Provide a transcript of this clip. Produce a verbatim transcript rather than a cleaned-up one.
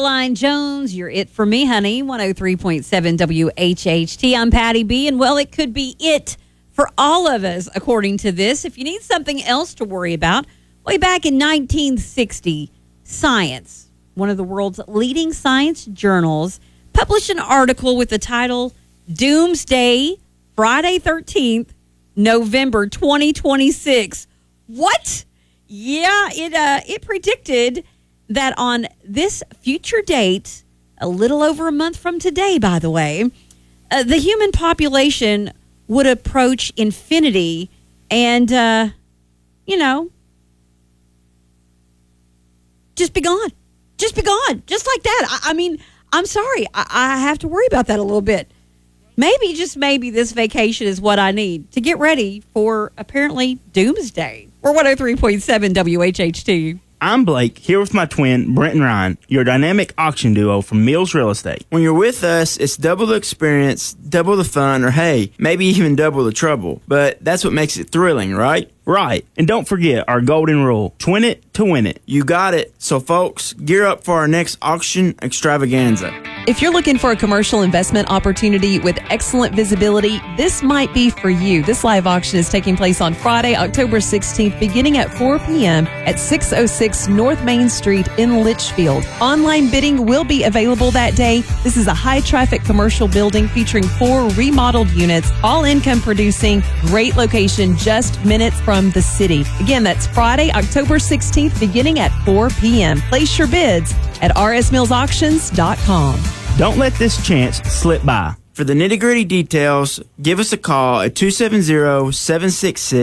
Caroline Jones, you're it for me, honey. one oh three point seven W H H T. I'm Patty B, and well, it could be it for all of us, according to this. If you need something else to worry about, way back in nineteen sixty, Science, one of the world's leading science journals, published an article with the title Doomsday, Friday thirteenth, November twenty twenty-six. What? Yeah, it uh, it predicted that on this future date, a little over a month from today, by the way, uh, the human population would approach infinity and, uh, you know, just be gone. Just be gone. Just like that. I, I mean, I'm sorry. I, I have to worry about that a little bit. Maybe, just maybe, this vacation is what I need to get ready for, apparently, Doomsday. We're one oh three point seven W H H T. I'm Blake, here with my twin, Brent and Ryan, your dynamic auction duo from Mills Real Estate. When you're with us, it's double the experience, double the fun, or hey, maybe even double the trouble. But that's what makes it thrilling, right? Right. And don't forget our golden rule, twin it to win it. You got it. So folks, gear up for our next auction extravaganza. If you're looking for a commercial investment opportunity with excellent visibility, this might be for you. This live auction is taking place on Friday, October sixteenth, beginning at four p.m. at six oh six North Main Street in Litchfield. Online bidding will be available that day. This is a high-traffic commercial building featuring four remodeled units, all income producing, great location, just minutes from the city. Again, that's Friday, October sixteenth, beginning at four p.m. Place your bids at r s mills auctions dot com. Don't let this chance slip by. For the nitty-gritty details, give us a call at two seven zero, seven six six